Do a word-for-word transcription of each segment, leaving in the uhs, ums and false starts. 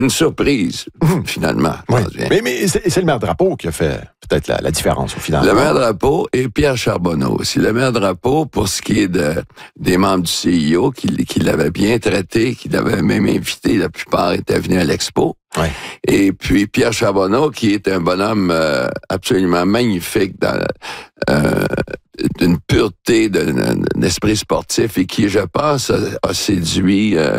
une surprise, mmh. finalement. Oui. Mais, mais c'est, c'est le maire Drapeau qui a fait peut-être la, la différence au final. Le maire Drapeau et Pierre Charbonneau aussi. Le maire Drapeau, pour ce qui est de, des membres du C I O, qui, qui l'avaient bien traité, qui l'avaient même invité, la plupart étaient venus à l'expo. Ouais. Et puis Pierre Charbonneau, qui est un bonhomme euh, absolument magnifique, dans, euh, d'une pureté, d'un, d'un esprit sportif, et qui, je pense, a, a séduit... Euh,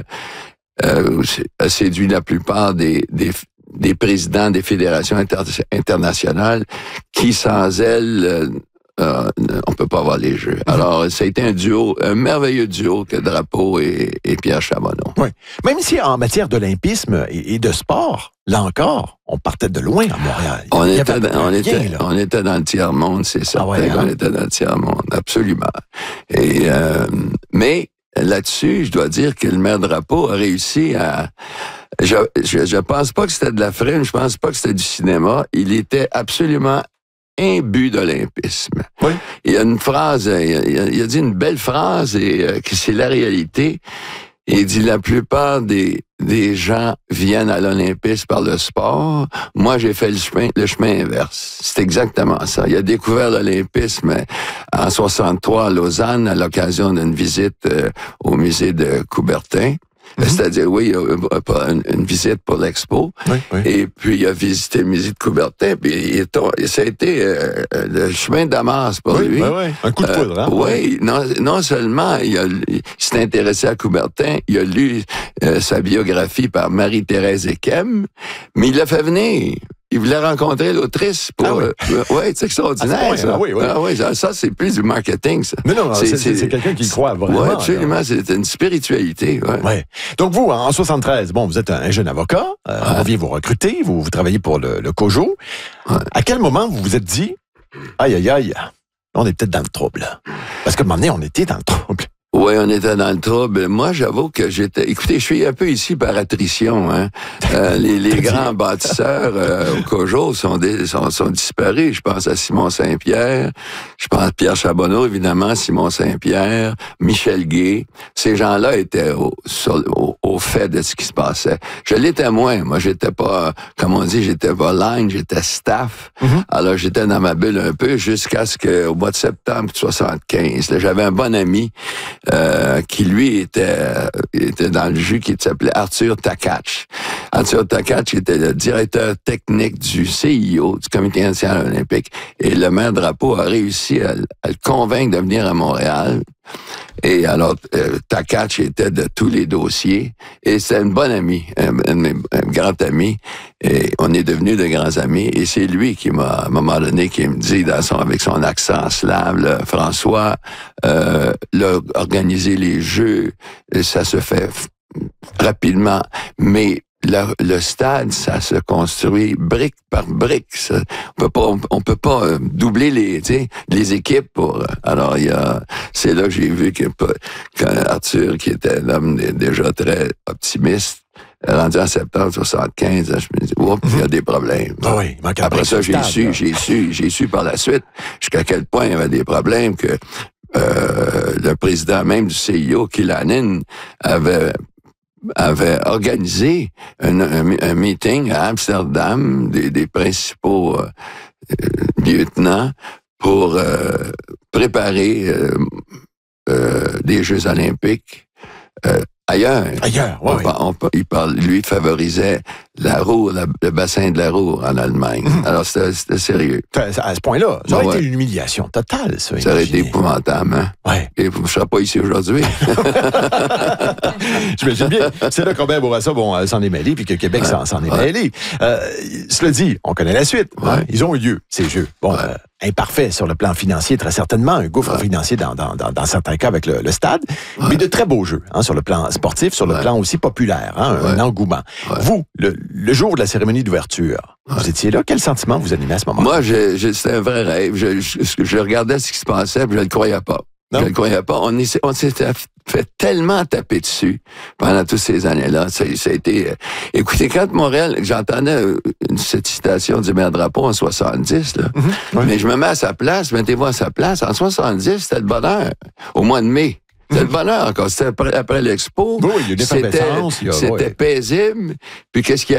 Euh, a séduit la plupart des, des, des présidents des fédérations inter- internationales qui, sans elles, euh, euh, on peut pas avoir les Jeux. Alors, ça a été un duo, un merveilleux duo que Drapeau et, et Pierre Charbonneau. Oui. Même si en matière d'olympisme et, et de sport, là encore, on partait de loin à Montréal. On était, dans, on, était, rien, on était dans le tiers-monde, c'est certain ah ouais, hein? qu'on était dans le tiers-monde, absolument. Et, euh, mais, là-dessus, je dois dire que le maire Drapeau a réussi à... Je, je, je pense pas que c'était de la frime, je pense pas que c'était du cinéma. Il était absolument imbu d'olympisme. Oui. Il y a une phrase, il a, il a dit une belle phrase, et euh, que c'est la réalité. Il dit, la plupart des, des gens viennent à l'olympisme par le sport. Moi, j'ai fait le chemin, le chemin inverse. C'est exactement ça. Il a découvert l'olympisme en soixante-trois à Lausanne à l'occasion d'une visite euh, au musée de Coubertin. Mm-hmm. C'est-à-dire, oui, une, une visite pour l'expo. Oui, oui. Et puis, il a visité le musée de Coubertin. Puis, il est, ça a été euh, le chemin d'Amas pour oui, lui. Oui, oui. Un coup de poudre, hein? Euh, oui, non, non seulement il, a, il s'est intéressé à Coubertin, il a lu euh, sa biographie par Marie-Thérèse Ekem, mais il l'a fait venir. Il voulait rencontrer l'autrice pour... Ah oui. Euh, ouais, c'est extraordinaire, ah, ça. Ah, oui, oui. Ah, oui, ça, ça, c'est plus du marketing, ça. Mais non, c'est, c'est, c'est, c'est quelqu'un qui croit vraiment. Oui, absolument. Là. C'est une spiritualité, ouais. ouais. Donc, vous, en soixante-treize, bon, vous êtes un jeune avocat. Euh, ouais. On vient vous recruter. Vous, vous travaillez pour le, le COJO. Ouais. À quel moment vous vous êtes dit, aïe, aïe, aïe, on est peut-être dans le trouble? Parce qu'à un moment donné, on était dans le trouble. Oui, on était dans le trouble. Moi, j'avoue que j'étais... Écoutez, je suis un peu ici par attrition. Hein. Euh, les, les grands bâtisseurs euh, au COJO sont, des, sont, sont disparus. Je pense à Simon Saint-Pierre, je pense à Pierre Charbonneau, évidemment, Simon Saint-Pierre, Michel Gay. Ces gens-là étaient au, sur, au, au fait de ce qui se passait. Je l'étais moins. Moi, j'étais pas, comme on dit, j'étais pas line, j'étais staff. Mm-hmm. Alors, j'étais dans ma bulle un peu jusqu'à ce qu'au mois de septembre soixante-quinze, là, j'avais un bon ami Euh, qui, lui, était, était dans le jus, qui s'appelait Arthur Takach. Arthur Takach était le directeur technique du C I O, du Comité national olympique, et le maire Drapeau a réussi à, à le convaincre de venir à Montréal. Et alors, euh, Takach était de tous les dossiers, et c'est une bonne amie, un, un, un grand ami, et on est devenus de grands amis, et c'est lui qui m'a, à un moment donné, qui me dit, dans son, avec son accent slave, là, François, euh, là, organiser les Jeux, ça se fait f- rapidement, mais Le, le stade, ça se construit brique par brique. Ça. On peut pas, on, on peut pas euh, doubler les, tu sais, les équipes pour. Euh, alors il y a, c'est là que j'ai vu que quand Arthur, qui était un homme déjà très optimiste, rendu en septembre soixante-quinze, je me dis, oups, il y a des problèmes. Ah oui, après ça, j'ai su, là. j'ai su, j'ai su par la suite jusqu'à quel point il y avait des problèmes que euh, le président même du C I O, Kilanin, avait avait organisé un, un, un meeting à Amsterdam des, des principaux euh, lieutenants pour euh, préparer euh, euh, des Jeux olympiques euh, ailleurs. Ailleurs, oui. On, on, il parle, lui favorisait la Ruhr, la, le bassin de la Ruhr en Allemagne. Mmh. Alors, c'était, c'était sérieux. À ce point-là, ça aurait ouais. été une humiliation totale, ça. Ça aurait été épouvantable, hein? Ouais. Et je ne serais pas ici aujourd'hui. J'imagine bien. C'est là que Robert Bourassa bon, s'en est mêlé, puis que Québec ouais. s'en, s'en est ouais. mêlé. Euh, cela dit, on connaît la suite. Ouais. Hein? Ils ont eu lieu, ces Jeux. Bon, ouais. euh, imparfait sur le plan financier, très certainement. Un gouffre ouais. financier dans, dans, dans, dans certains cas avec le, le stade. Ouais. Mais de très beaux Jeux, hein, sur le plan sportif, sur le ouais. plan aussi populaire, hein, un, ouais. un engouement. Ouais. Vous, le, le jour de la cérémonie d'ouverture, ouais. vous étiez là. Quel sentiment vous animait à ce moment-là? Moi, je, je, c'était un vrai rêve. Je, je, je regardais ce qui se passait, puis je ne le croyais pas. Non. Je ne le croyais pas. On, est, on s'était fait tellement taper dessus pendant toutes ces années-là. Ça, ça a été... Euh, écoutez, quand Montréal... J'entendais une, cette citation du maire Drapeau en soixante-dix, là. Mm-hmm. Ouais. Mais je me mets à sa place, mettez-vous à sa place. En soixante-dix, c'était le bonheur. Au mois de mai. C'était le bonheur encore. C'était après, après l'expo. Oui, il y a une c'était, effervescence. c'était ouais. paisible. Puis qu'est-ce qu'il y a